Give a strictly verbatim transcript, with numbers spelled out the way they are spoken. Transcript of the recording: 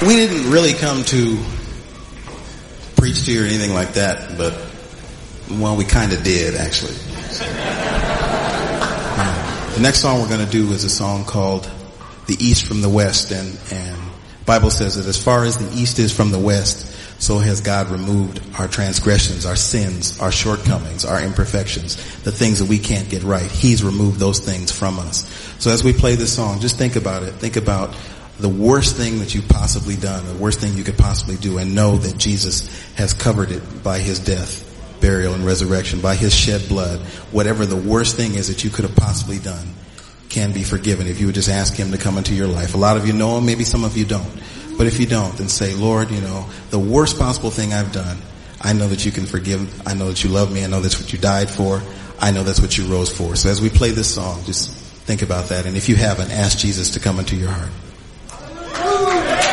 We didn't really come to preach to you or anything like that, but, well, we kind of did, actually. Um, the next song we're going to do is a song called The East from the West, and, and Bible says that as far as the East is from the West, so has God removed our transgressions, our sins, our shortcomings, our imperfections, the things that we can't get right. He's removed those things from us. So as we play this song, just think about it. Think about the worst thing that you've possibly done, the worst thing you could possibly do, and know that Jesus has covered it by his death, burial, and resurrection, by his shed blood. Whatever the worst thing is that you could have possibly done can be forgiven if you would just ask him to come into your life. A lot of you know him, maybe some of you don't. But if you don't, then say, Lord, you know, the worst possible thing I've done, I know that you can forgive. I know that you love me. I know that's what you died for. I know that's what you rose for. So as we play this song, just think about that. And if you haven't, ask Jesus to come into your heart.